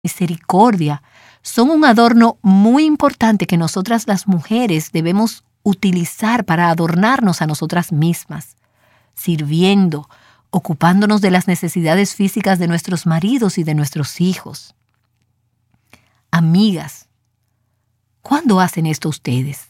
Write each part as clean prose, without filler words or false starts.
misericordia son un adorno muy importante que nosotras las mujeres debemos utilizar para adornarnos a nosotras mismas, sirviendo, ocupándonos de las necesidades físicas de nuestros maridos y de nuestros hijos. Amigas, ¿cuándo hacen esto ustedes?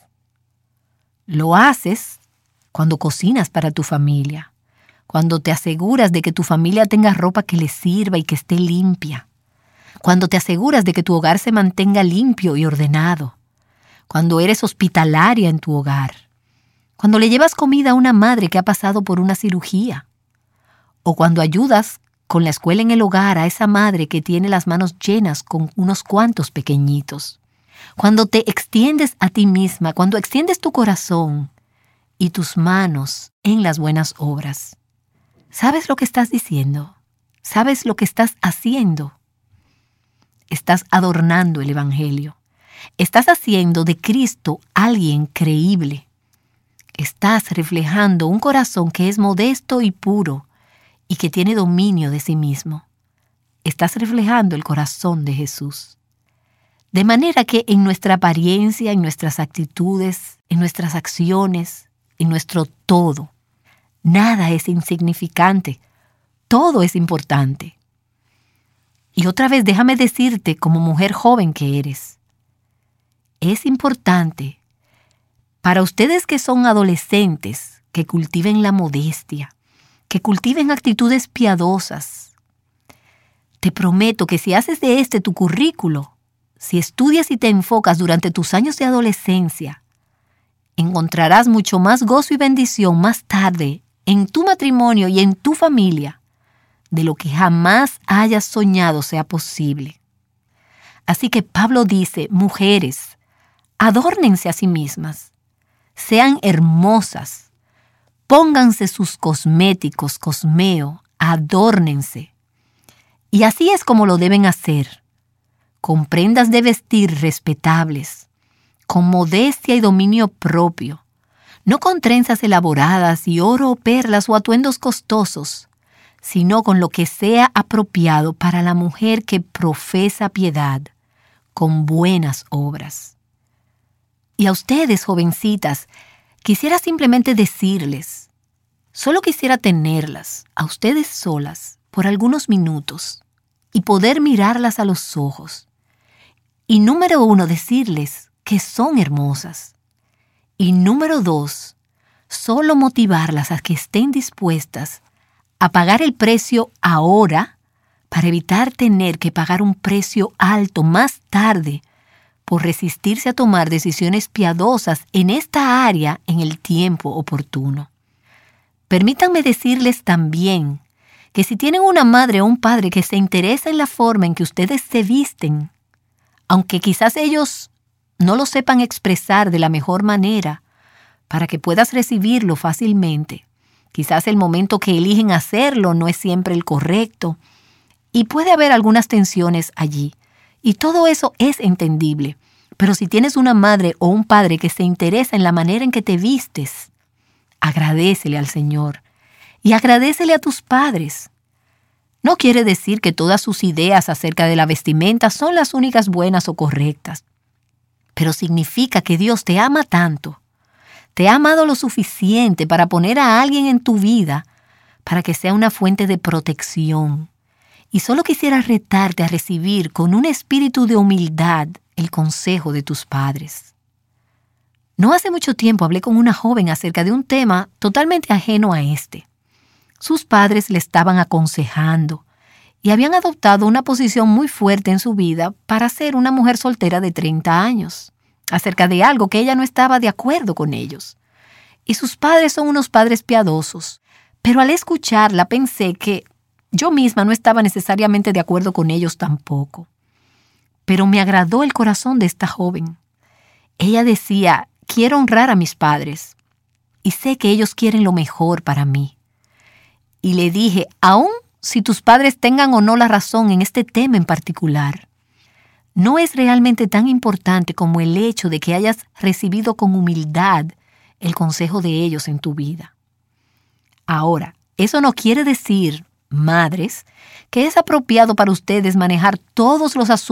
Lo haces cuando cocinas para tu familia, cuando te aseguras de que tu familia tenga ropa que les sirva y que esté limpia, cuando te aseguras de que tu hogar se mantenga limpio y ordenado, cuando eres hospitalaria en tu hogar, cuando le llevas comida a una madre que ha pasado por una cirugía, o cuando ayudas con la escuela en el hogar a esa madre que tiene las manos llenas con unos cuantos pequeñitos, cuando te extiendes a ti misma, cuando extiendes tu corazón y tus manos en las buenas obras. ¿Sabes lo que estás diciendo? ¿Sabes lo que estás haciendo? Estás adornando el Evangelio. Estás haciendo de Cristo alguien creíble. Estás reflejando un corazón que es modesto y puro y que tiene dominio de sí mismo. Estás reflejando el corazón de Jesús. De manera que en nuestra apariencia, en nuestras actitudes, en nuestras acciones, en nuestro todo, nada es insignificante. Todo es importante. Y otra vez déjame decirte, como mujer joven que eres, es importante para ustedes que son adolescentes que cultiven la modestia, que cultiven actitudes piadosas. Te prometo que si haces de este tu currículo, si estudias y te enfocas durante tus años de adolescencia, encontrarás mucho más gozo y bendición más tarde en tu matrimonio y en tu familia de lo que jamás hayas soñado sea posible. Así que Pablo dice, mujeres, adórnense a sí mismas, sean hermosas, pónganse sus cosméticos, cosmeo, adórnense. Y así es como lo deben hacer, con prendas de vestir respetables, con modestia y dominio propio, no con trenzas elaboradas y oro o perlas o atuendos costosos, sino con lo que sea apropiado para la mujer que profesa piedad, con buenas obras. Y a ustedes, jovencitas, quisiera simplemente decirles, solo quisiera tenerlas, a ustedes solas, por algunos minutos, y poder mirarlas a los ojos. Y número 1, decirles que son hermosas. Y número 2, solo motivarlas a que estén dispuestas a pagar el precio ahora para evitar tener que pagar un precio alto más tarde por resistirse a tomar decisiones piadosas en esta área en el tiempo oportuno. Permítanme decirles también que si tienen una madre o un padre que se interesa en la forma en que ustedes se visten, aunque quizás ellos no lo sepan expresar de la mejor manera para que puedas recibirlo fácilmente, quizás el momento que eligen hacerlo no es siempre el correcto y puede haber algunas tensiones allí. Y todo eso es entendible. Pero si tienes una madre o un padre que se interesa en la manera en que te vistes, agradécele al Señor y agradécele a tus padres. No quiere decir que todas sus ideas acerca de la vestimenta son las únicas buenas o correctas, pero significa que Dios te ama tanto, te ha amado lo suficiente para poner a alguien en tu vida para que sea una fuente de protección. Y solo quisiera retarte a recibir con un espíritu de humildad el consejo de tus padres. No hace mucho tiempo hablé con una joven acerca de un tema totalmente ajeno a este. Sus padres le estaban aconsejando y habían adoptado una posición muy fuerte en su vida para ser una mujer soltera de 30 años, acerca de algo que ella no estaba de acuerdo con ellos. Y sus padres son unos padres piadosos, pero al escucharla pensé que yo misma no estaba necesariamente de acuerdo con ellos tampoco. Pero me agradó el corazón de esta joven. Ella decía, quiero honrar a mis padres y sé que ellos quieren lo mejor para mí. Y le dije, aun si tus padres tengan o no la razón en este tema en particular, no es realmente tan importante como el hecho de que hayas recibido con humildad el consejo de ellos en tu vida. Ahora, eso no quiere decir madres, que es apropiado para ustedes manejar todos los asuntos